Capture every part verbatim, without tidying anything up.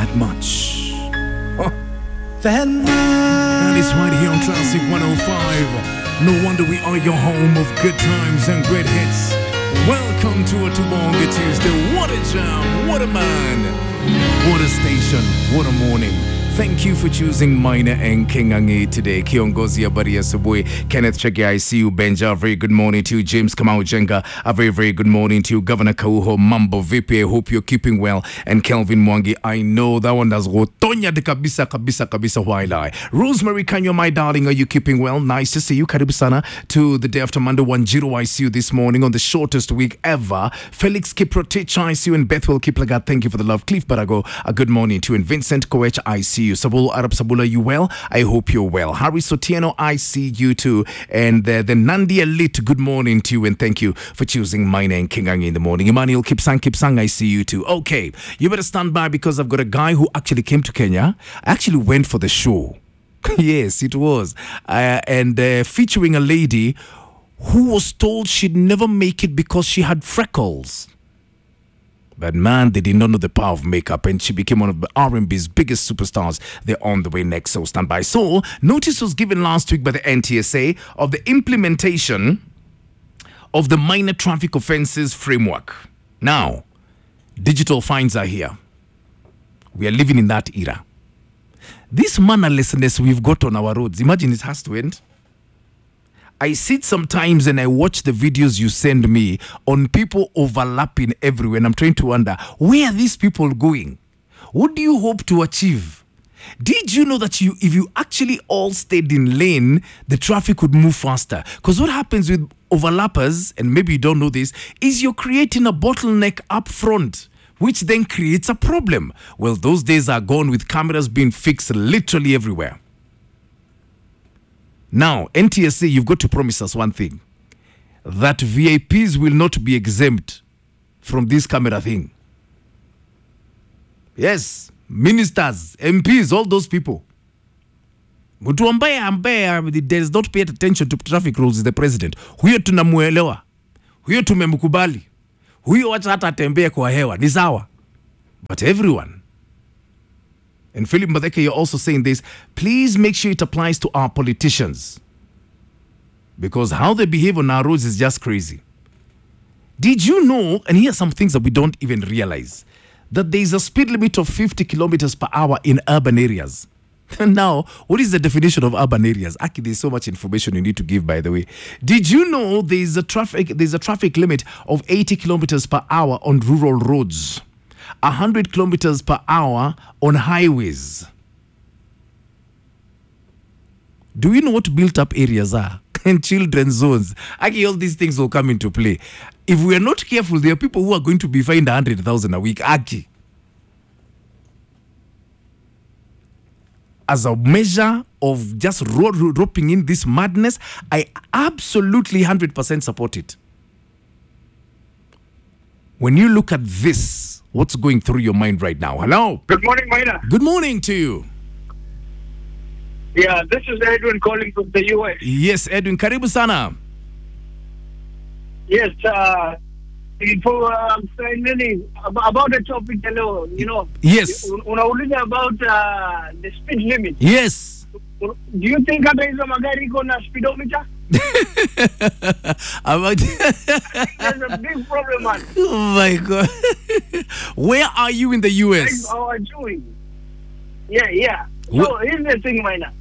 that much. Oh. That is right here on Classic one oh five. No wonder we are your home of good times and great hits. Welcome to a Tubonga Tuesday. What a jam, what a man, what a station, what a morning. Thank you for choosing Minor and Kingangi today. Kiongozi Abari Asubuhi, Kenneth Chege, I see you. Benja, a very good morning to you. James Kamau Jenga, a very, very good morning to you. Governor Kauho, Mambo Vipi, I hope you're keeping well. And Kelvin Mwangi, I know that one does go. Tonya de kabisa, kabisa, kabisa, wailai. Rosemary Kanyo, my darling, are you keeping well? Nice to see you. Karibu sana to the day after Monday. Wanjiru, I see you this morning on the shortest week ever. Felix Kiprotich, I see you. And Bethwell Kiplagat, thank you for the love. Cliff Barago, a good morning to you. And Vincent Koech, I see you. Sabul Arab Sabula, you well? I hope you're well. Harry Sotieno, I see you too. And uh, the Nandi Elite, good morning to you and thank you for choosing Minor and Kingangi in the morning. Emmanuel Kipsang Kipsang, I see you too. Okay, you better stand by because I've got a guy who actually came to Kenya. I actually went for the show. Yes, it was. Uh, and uh, featuring a lady who was told she'd never make it because she had freckles. But man, they did not know the power of makeup, and she became one of the R and B's biggest superstars. They're on the way next, so stand by. So, notice was given last week by the N T S A of the implementation of the minor traffic offences framework. Now, digital fines are here. We are living in that era. This mannerlessness we've got on our roads, imagine it has to end. I sit sometimes and I watch the videos you send me on people overlapping everywhere, and I'm trying to wonder, where are these people going? What do you hope to achieve? Did you know that you, if you actually all stayed in lane, the traffic would move faster? Because what happens with overlappers, and maybe you don't know this, is you're creating a bottleneck up front, which then creates a problem. Well, those days are gone with cameras being fixed literally everywhere. Now, N T S A, you've got to promise us one thing, that V I Ps will not be exempt from this camera thing. Yes, ministers, M Ps, all those people. Mtu ambaye ambaye does not pay attention to traffic rules is the president. Huyo tunamuelewa. Huyo tumemkubali. Huyo wacha hata atembee kwa hewa. Ni sawa. But everyone. And Philip Mbadeke, you're also saying this. Please make sure it applies to our politicians. Because how they behave on our roads is just crazy. Did you know, and here are some things that we don't even realize, that there is a speed limit of fifty kilometers per hour in urban areas. Now, what is the definition of urban areas? Actually, there's so much information you need to give, by the way. Did you know there is a traffic, there's a traffic limit of eighty kilometers per hour on rural roads? one hundred kilometers per hour on highways. Do you know what built-up areas are? And children's zones. Actually, all these things will come into play. If we are not careful, there are people who are going to be fined one hundred thousand a week. Aki. As a measure of just ro- ro- roping in this madness, I absolutely one hundred percent support it. When you look at this, what's going through your mind right now? Hello? Good morning, Maina. Good morning to you. Yeah, this is Edwin calling from the U S. Yes, Edwin. Karibu sana. Yes, uh, for uh, about the topic, hello, you know. Yes. Unauliza about uh, the speed limit. Yes. Do you think hata hizo magari iko na speedometer? There's a big problem, man. Oh my God. Where are you in the U S? That's how I'm doing. Yeah, yeah. So what? Here's the thing, Maina.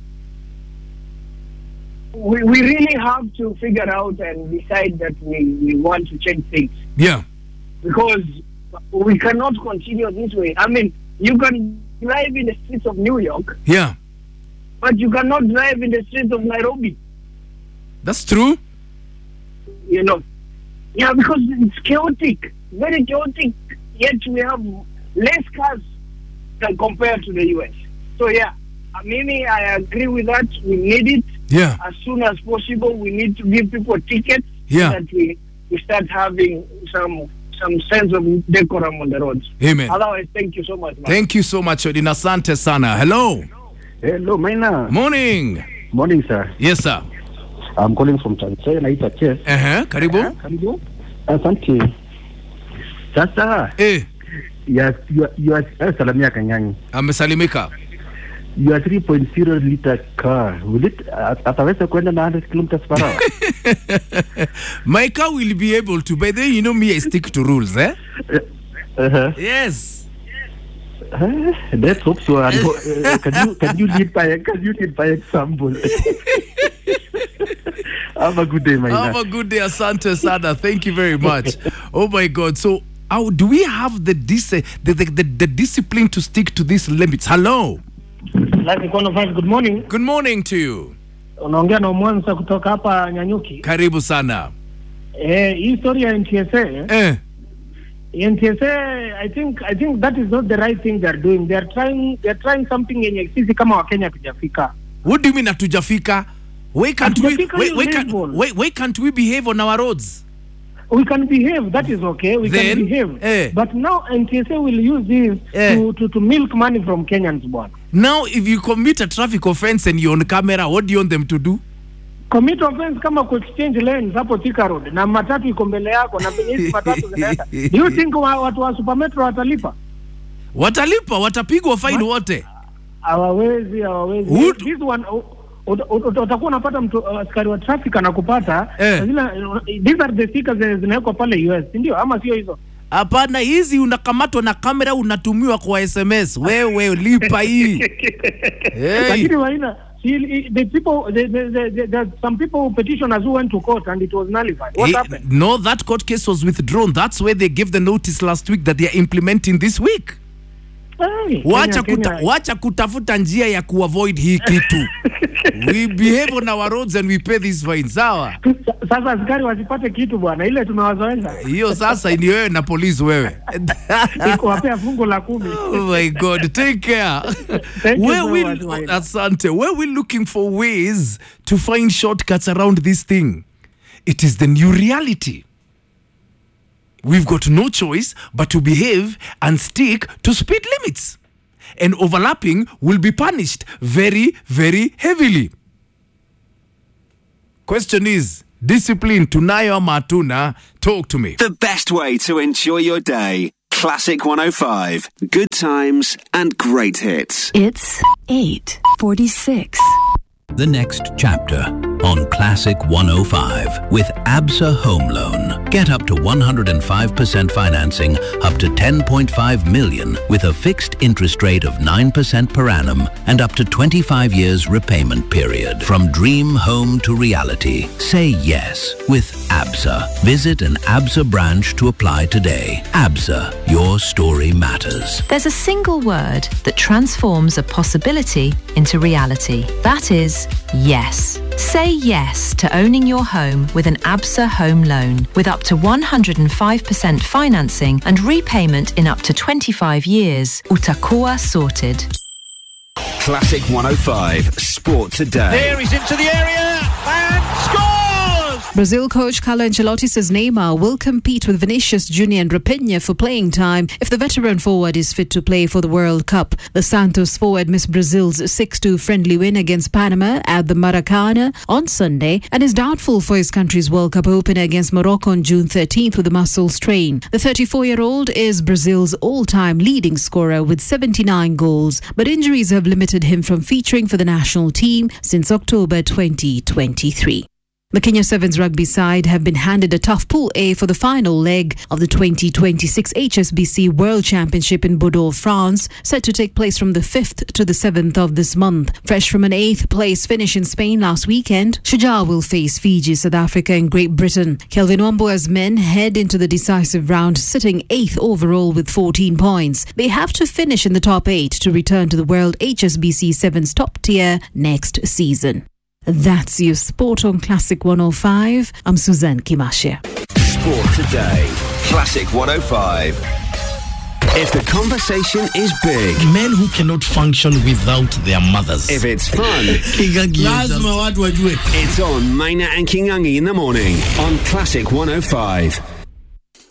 We, we really have to figure out and decide that we, we want to change things. Yeah. Because we cannot continue this way. I mean, you can drive in the streets of New York. Yeah. But you cannot drive in the streets of Nairobi. That's true. You know. Yeah, because it's chaotic. Very chaotic. Yet we have less cars than compared to the U S. So yeah, Mimi, I agree with that. We need it. Yeah. As soon as possible, we need to give people tickets. Yeah. So that we, we start having some some sense of decorum on the roads. Amen. Otherwise, thank you so much, man. Thank you so much, Odin. Asante sana. Hello. Hello, Maina. Morning. Morning, sir. Yes, sir. I'm calling from Tanzania. Naitwa Chess. Uh-huh. Karibu. Karibu. Asante. Sasa. Eh. Yes, you are, you are uh, Salamia Kanyangi. Amesalimika. You are three point zero liter car. Will it ataweza kwenda na one hundred kilometers per hour? My car will be able to, by the way, you know me, I stick to rules, eh? Uh-huh. Yes. Uh, let's hope so. And, uh, can you can you lead by can you lead by example? Have a good day, my Have man. a good day, Asante Sada. Thank you very much. Oh my God. So, how do we have the dis the, the, the, the discipline to stick to these limits? Hello. Classic one oh five, good morning. Good morning to you. Unaongea na Mwanza kutoka hapa Nyanyuki. Karibu sana. Eh, hii story ya N T S A. Eh. N T S A, I think I think that is not the right thing they're doing. They're trying they're trying something yenye sisi kama Wakenya tujafika. What do you mean hatujafika? Why can't we Hatujafika why, hiyo why, can't, level. why, why can't we behave on our roads? We can behave, that is okay. We Then, can behave. eh. But now N T S A will use this Eh. to, to, to milk money from Kenyans, bwana. Now, if you commit a traffic offense and you're on camera, what do you want them to do? Commit offense kama ku exchange lanes hapo Thika Road na matatu iko mbele yako na penye hizi matatu zinaenda. Do you think wa, watu wa Super Metro watalipa? Watalipa, watapigwa fine wote. Hawawezi, hawawezi. Would- This one ut- ut- ut- utakuwa unapata mtu uh, askari wa traffic anakupata. Eh. Zile, these are the stickers zenye zinawekwa pale U S, ndio ama sio hizo? Hapana, hizi unakamatwa na kamera unatumiwa kwa S M S. Wewe lipa hii. Hey. Lakini waina see, the people the, the, the, the, the, some people petitioners who went to court and it was nullified. What Eh, happened? no, that court case was withdrawn. That's where they gave the notice last week that they are implementing this week. Hey, Wacha, Kenya, kuta, Kenya. wacha kutafuta njia ya kuavoid hii kitu. We behave on our roads and we pay these fines. Sawa? Sasa askari wasipate kitu bwana, ile tumewazoesha. Hiyo sasa ni wewe na polisi wewe. Iko wapea fungu la kumi. Oh my God, take care. Thank you Where so we, much, Wayne. Asante, where we looking for ways to find shortcuts around this thing. It is the new reality. We've got no choice but to behave and stick to speed limits. And overlapping will be punished very, very heavily. Question is, discipline tunayo ama hatuna? Talk to me. The best way to enjoy your day. Classic one oh five. Good times and great hits. It's eight forty-six. The next chapter on Classic one oh five with Absa Home Loan. Get up to one hundred five percent financing up to ten point five million with a fixed interest rate of nine percent per annum and up to twenty-five years repayment period. From dream home to reality. Say yes with Absa. Visit an Absa branch to apply today. Absa, your story matters. There's a single word that transforms a possibility into reality. That is yes. Say yes to owning your home with an Absa home loan with up to one hundred five percent financing and repayment in up to twenty-five years. Utakuwa sorted. Classic one oh five. Sport today. Here he's into the area and scores! Brazil coach Carlo Ancelotti says Neymar will compete with Vinicius Junior and Raphinha for playing time if the veteran forward is fit to play for the World Cup. The Santos forward missed Brazil's six two friendly win against Panama at the Maracana on Sunday and is doubtful for his country's World Cup opener against Morocco on June thirteenth with a muscle strain. The thirty-four-year-old is Brazil's all-time leading scorer with seventy-nine goals, but injuries have limited him from featuring for the national team since October twenty twenty-three. The Kenya Sevens rugby side have been handed a tough Pool A for the final leg of the twenty twenty-six H S B C World Championship in Bordeaux, France, set to take place from the fifth to the seventh of this month. Fresh from an eighth place finish in Spain last weekend, Shuja will face Fiji, South Africa and Great Britain. Kelvin Wamboa's men head into the decisive round sitting eighth overall with fourteen points. They have to finish in the top eight to return to the World H S B C Sevens top tier next season. That's your sport on Classic one oh five. I'm Suzanne Kimashe. Sport today. Classic one oh five. If the conversation is big, men who cannot function without their mothers. if it's fun, Lazima watu wajue. it's on Maina and Kingangi in the morning on Classic one oh five.